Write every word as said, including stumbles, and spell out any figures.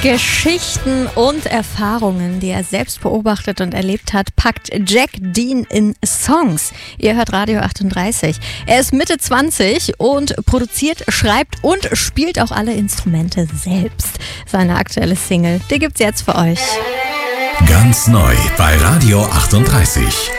Geschichten und Erfahrungen, die er selbst beobachtet und erlebt hat, packt Jack Dean in Songs. Ihr hört Radio achtunddreißig. Er ist Mitte zwanzig und produziert, schreibt und spielt auch alle Instrumente selbst. Seine aktuelle Single, die gibt's jetzt für euch. Ganz neu bei Radio achtunddreißig.